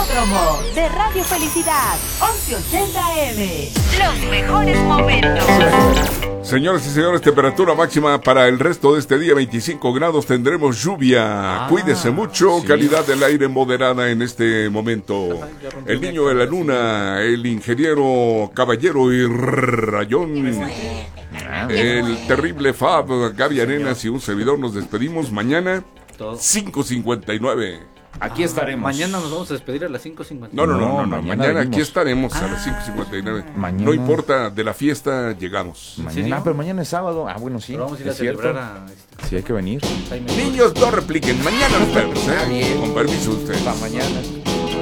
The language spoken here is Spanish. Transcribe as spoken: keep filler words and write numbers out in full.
promo de Radio Felicidad, once ochenta eme. Los mejores momentos. Señoras y señores, temperatura máxima para el resto de este día, veinticinco grados, tendremos lluvia. Ah, cuídese mucho, sí. Calidad del aire moderada en este momento. El niño de la luna, el ingeniero Caballero y Rayón, el terrible Fab, Gaby Arenas y un servidor nos despedimos mañana, cinco cincuenta y nueve. Aquí estaremos. Mañana nos vamos a despedir a las cinco cincuenta y nueve. No, no, no, no, no mañana, mañana aquí estaremos ah, a las cinco cincuenta y nueve. Mañana. No importa, de la fiesta llegamos. Mañana, pero mañana es sábado. Ah, bueno, sí. Pero vamos a ir a celebrar celebrar a... Sí, hay que venir. Niños, no repliquen. Mañana nos vemos, ¿eh? Con permiso de ustedes. Hasta mañana.